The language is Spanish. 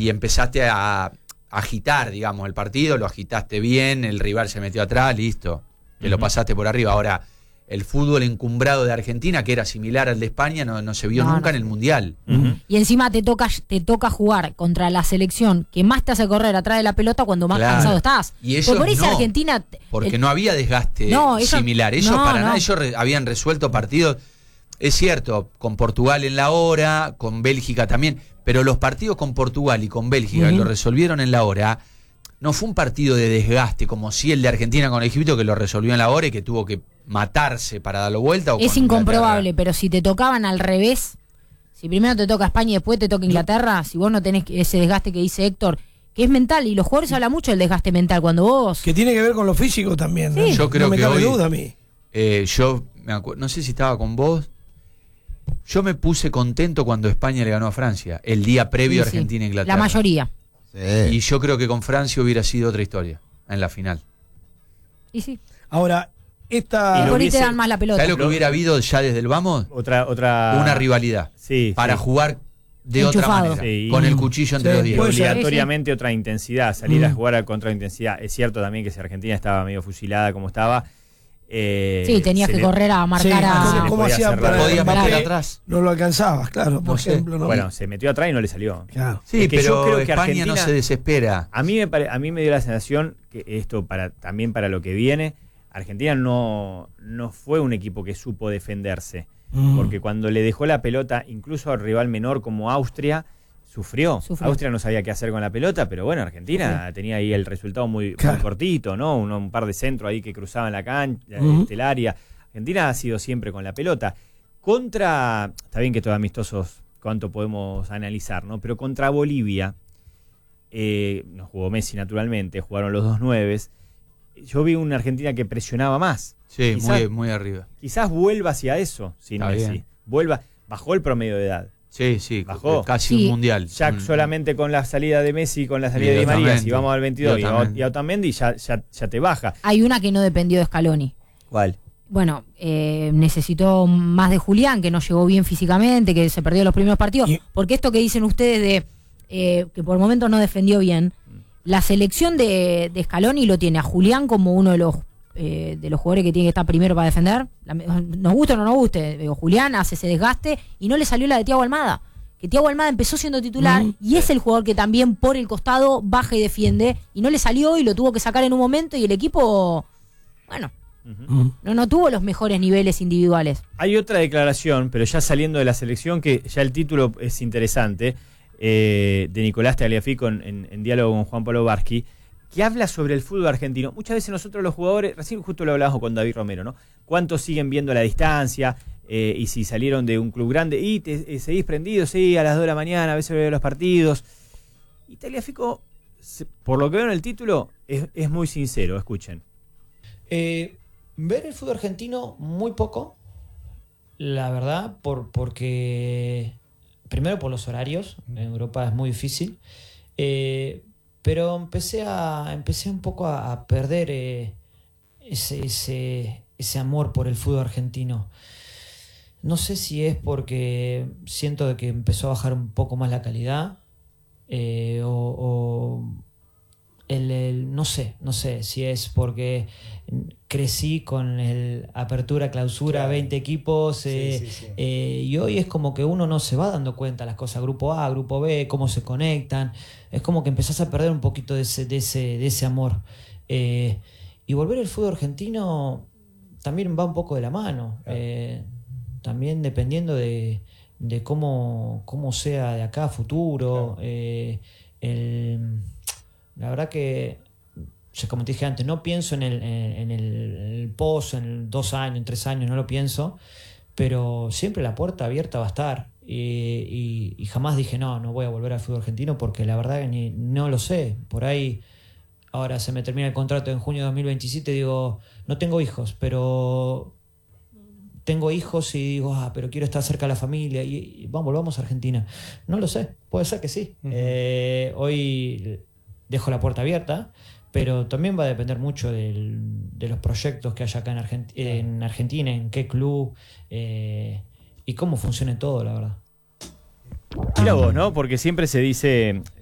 y empezaste a agitar, digamos, el partido, lo agitaste bien, el rival se metió atrás, listo, te lo pasaste por arriba. Ahora, el fútbol encumbrado de Argentina, que era similar al de España, no se vio nunca en el Mundial. Y encima te toca jugar contra la selección que más te hace correr atrás de la pelota cuando más cansado estás. Y ellos por eso Argentina... Porque no había desgaste similar. Ellos nada, ellos habían resuelto partidos, es cierto, con Portugal en la hora, con Bélgica también, pero los partidos con Portugal y con Bélgica que lo resolvieron en la hora, no fue un partido de desgaste como si el de Argentina con Egipto, que lo resolvió en la hora y que tuvo que matarse para darlo vuelta. Es incomprobable, pero si te tocaban al revés, si primero te toca España y después te toca Inglaterra, si vos no tenés ese desgaste que dice Héctor, que es mental, y los jugadores hablan mucho del desgaste mental, cuando vos... Que tiene que ver con lo físico también. Sí. Yo creo no me que cabe hoy, duda a mí. Yo me acuerdo, no sé si estaba con vos, yo me puse contento cuando España le ganó a Francia, el día previo a Argentina-Inglaterra. La mayoría. Sí. Y yo creo que con Francia hubiera sido otra historia en la final. Y sí. Ahora, Y por ahí te dan más la pelota. ¿Sabes lo que hubiera habido ya desde el vamos? Otra Una rivalidad. Para jugar de otra manera. Sí. Con el cuchillo entre los dientes. Obligatoriamente otra intensidad, salir a jugar con otra intensidad. Es cierto también que si Argentina estaba medio fusilada como estaba... tenías que correr a marcar a... ¿Cómo hacía para atrás? No lo alcanzabas, claro, por ejemplo. ¿no? Bueno, se metió atrás y no le salió. Claro. Sí, pero yo creo que España Argentina no se desespera. A mí me dio la sensación que esto también para lo que viene, Argentina no fue un equipo que supo defenderse. Porque cuando le dejó la pelota, incluso al rival menor como Austria, sufrió. Austria no sabía qué hacer con la pelota, pero bueno, Argentina tenía ahí el resultado muy cortito, ¿no? Un par de centros ahí que cruzaban la cancha, el área. Argentina ha sido siempre con la pelota. Está bien que estos amistosos, cuánto podemos analizar, ¿no? Pero contra Bolivia, no jugó Messi naturalmente, jugaron los 2 nueves. Yo vi una Argentina que presionaba más. Sí, muy arriba. Quizás vuelva hacia eso sin Messi. Bajó el promedio de edad. Sí, bajó. Casi un mundial. Ya solamente con la salida de Messi y con la salida de Di María, si vamos al 22 y a Otamendi ya te baja. Hay una que no dependió de Scaloni. ¿Cuál? Bueno, necesitó más de Julián, que no llegó bien físicamente, que se perdió los primeros partidos. Porque esto que dicen ustedes de que por momentos no defendió bien, la selección de Scaloni lo tiene a Julián como uno de los jugadores que tiene que estar primero para defender. Nos guste o no nos guste, Julián hace ese desgaste y no le salió la de Thiago Almada. Que Thiago Almada empezó siendo titular y es el jugador que también por el costado baja y defiende, y no le salió y lo tuvo que sacar en un momento, y el equipo, bueno, no tuvo los mejores niveles individuales. Hay otra declaración, pero ya saliendo de la selección, que ya el título es interesante, de Nicolás Tagliafico en diálogo con Juan Pablo Barsky, que habla sobre el fútbol argentino. Muchas veces nosotros los jugadores, recién justo lo hablábamos con David Romero, ¿no? ¿Cuántos siguen viendo la distancia? Y si salieron de un club grande y seguís prendidos, sí, a las 2 de la mañana, a veces veo los partidos. Y Tagliafico, por lo que veo en el título, es muy sincero, escuchen. Ver el fútbol argentino muy poco, la verdad, porque primero por los horarios, en Europa es muy difícil, pero empecé un poco a perder ese amor por el fútbol argentino. No sé si es porque siento de que empezó a bajar un poco más la calidad, no sé si es porque crecí con el apertura, clausura, 20 equipos, y hoy es como que uno no se va dando cuenta las cosas, grupo A, grupo B, cómo se conectan, es como que empezás a perder un poquito de ese amor, y volver al fútbol argentino también va un poco de la mano, también dependiendo de cómo sea de acá a futuro, la verdad que, como te dije antes, no pienso en el post, en 2 años, en 3 años, no lo pienso, pero siempre la puerta abierta va a estar. Y jamás dije, no voy a volver al fútbol argentino, porque la verdad que no lo sé. Por ahí, ahora se me termina el contrato en junio de 2027, digo, no tengo hijos, pero tengo hijos y digo, pero quiero estar cerca de la familia y volvamos a Argentina. No lo sé, puede ser que sí. Hoy dejo la puerta abierta, pero también va a depender mucho de los proyectos que haya acá en Argentina, en qué club, y cómo funcione todo, la verdad. Mira vos, ¿no? Porque siempre se dice,